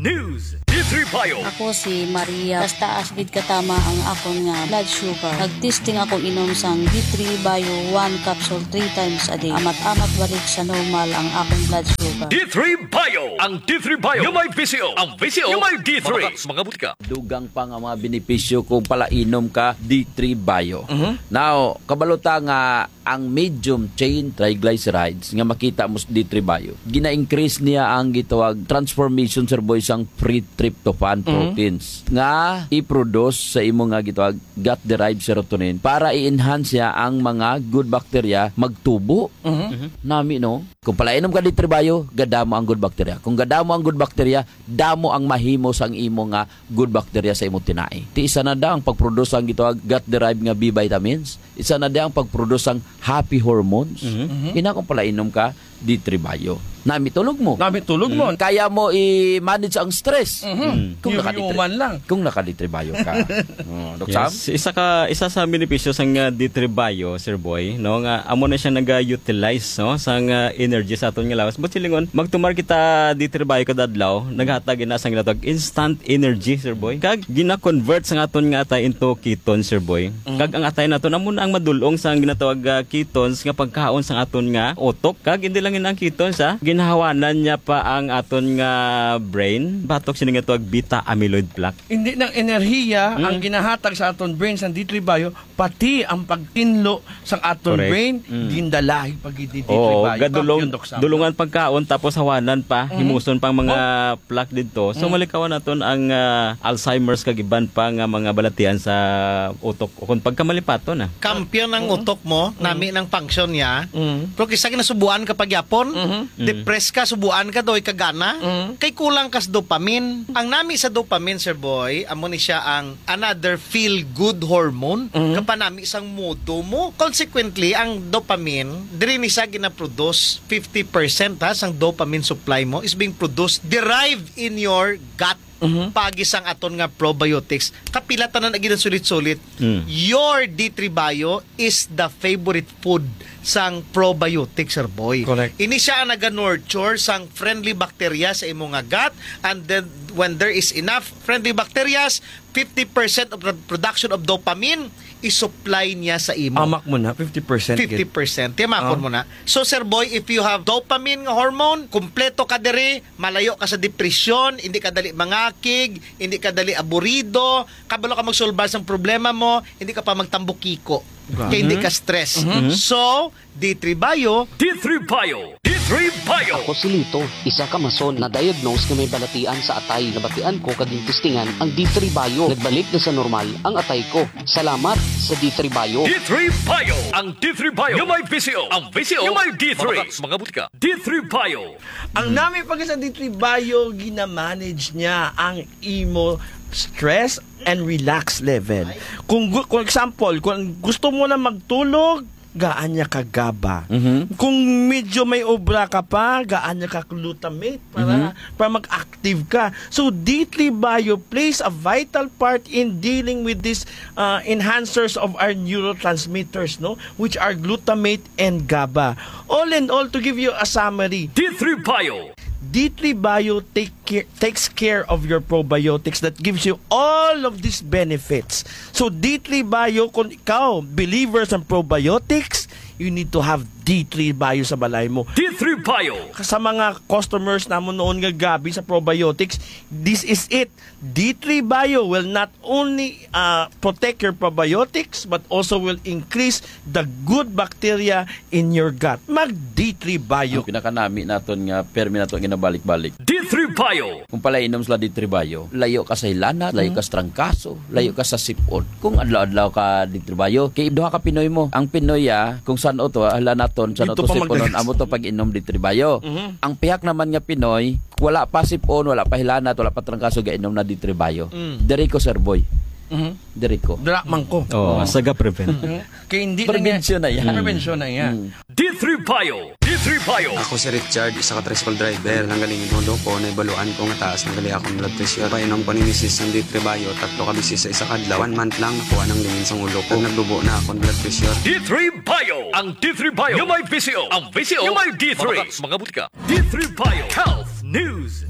News. D3 Bio. Ako si Maria. Basta asbid katama ang akon nga blood sugar. Nagtesting ako inom sang D3 Bio 1 capsule 3 times a day. Amat-amat balik sa normal ang akong blood sugar. D3 Bio. Ang D3 Bio yung may VCO. Ang VCO yung may D3. Mga butika. Dugang pa nga mga benepisyo kung pala inom ka D3 Bio. Now, kabalota nga ang medium chain triglycerides nga makita mo sa D3 Bio. Gina-increase niya ang gitawag transformation sir boy sang free tryptophan proteins nga i-produce sa imo nga gitawag gut-derived serotonin para i-enhance niya ang mga good bacteria magtubo. Nami no? Kung pala inom ka D3 Bio, gadamo ang good bacteria. Kung gadamo ang good bacteria, damo ang mahimo sang imo nga good bacteria sa imo tinai. Ti isa na da ang pagproduce ang gitawag gut-derived nga B vitamins. Isa na da ang pagproduce ang happy hormones. Ina kung pala inom ka D3 Bio. Nami tulog mo. Kaya mo i-manage ang stress. Kung naka-D3 Bio ka. Dok Sam? Yes. Isa sa benepisyo sang D3 Bio, Sir Boy, no nga amo na siya naga-utilize no sang energy sa aton nga lawas. But silingon magtumar kita D3 Bio kada adlaw, naghatag ina sang ginatawag instant energy, Sir Boy. Kag gina-convert sang aton nga atay into ketones, Sir Boy. Kag ang atay naton amo na ang madulong sang ginatawag ketones nga pagkaon sang aton nga utok. Kag hindi lang ang ketones ginahawanan niya pa ang aton nga brain batok sini nga tuwag beta amyloid plaque. Hindi ng enerhiya ang ginahatag sa aton brain sa D3 Bio, pati ang pagtinlo sa aton brain gindalahi pag D3 Bio. Dulungan pagkaon tapos hawanan pa himuson pang mga plaque didto. So malikawan naton ang Alzheimer's kag iban pa nga mga balatian sa utok kun pagkamalipaton na. Kampiyon ng utok mo, nami ng function niya. Pero kisa kinasubuan kapag yapon, depressed ka, subuan ka doy kagana, kay kulang kas dopamine. Ang nami sa dopamine, Sir Boy, amo ni siya ang another feel-good hormone. Kapanami isang modo mo. Consequently, ang dopamine, diri ni siya gina-produce 50% sang dopamine supply mo is being produced, derived in your gut. Pagisang aton nga probiotics kapila tanan agi sulit-sulit. Your D3 Bio is the favorite food sang probiotics, Sir Boy. Correct. Ini siya ang naga-nurture sang friendly bacteria sa imong nga gut, and then when there is enough friendly bacteria, 50% of the production of dopamine i-supply niya sa imo. Amak mo na 50%. 50%. Tiyamakon mo na. So, Sir Boy, if you have dopamine hormone, kumpleto ka diri, malayo ka sa depresyon, hindi ka dali mangakig, hindi ka dali aburido, kabalo ka magsolbar sa problema mo, hindi ka pa magtambukiko. Kaya hindi ka stress. So, D3 Bio. D3 Bio. D3 Bio. Ako si Lito, isa ka mason na diagnose na may balatian sa atay. Nabatian ko kaging testingan ang D3 Bio. Nagbalik na sa normal ang atay ko. Salamat sa D3 Bio. D3 Bio. Ang D3 Bio yung may VCO. Ang VCO yung may D3. Mga butika. D3 Bio. Ang nami pag sa D3 Bio, ginamanage niya ang imo stress and relax level. Kung example, kung gusto mo na magtulog, gaan niya ka GABA. Kung medyo may obra ka pa, gaan niya ka glutamate para mag-active ka. So D3 Bio plays a vital part in dealing with these enhancers of our neurotransmitters, no, which are glutamate and GABA. All in all, to give you a summary, D3 Bio. D3 Bio takes care of your probiotics that gives you all of these benefits. So D3 Bio, kung ikaw believer sa probiotics, you need to have D3 Bio sa balay mo. D3 Bio. Sa mga customers namon noon nga gabi sa probiotics, this is it. D3 Bio will not only protect your probiotics but also will increase the good bacteria in your gut. Mag D3 Bio. Ang pinakanami naton nga permi naton ginabalik-balik. D3 Bio. Kung pala inom sila D3 Bio, layo ka sa hilana, layo ka sa trangkaso, layo ka sa sipon. Kung adlaw-adlaw ka D3 Bio, kay duha ka Pinoy mo. Ang Pinoy kung saan o to, hala naton, saan o to siponon, amo to pag inom D3 Bio. Ang piyak naman nga Pinoy, wala pa sipon, wala pa hilana, wala pa trangkaso, gainom na D3 Bio. Derico, Sir Boy. Derico. Drakman ko. Saga prevent. Kaya hindi Prevensyon na yan. Prevensyon na yan. D3 Bio. D3 Bio. Ako si Richard, isa ka tricycle driver. Nanggalingin mo ko, naibaluan ko nga taas, nanggali akong blood pressure. Painom ko ni Mrs. ng D3 Bio, 3 ka bisis sa isa kadlaw. 1 month lang, nakuha ng lingin sa ulo ko. Nagdubo na akong blood pressure. D3 Bio. Ang D3 Bio yung may VCO. Ang VCO yung may D3. Mga butika. D3 Bio. Health News.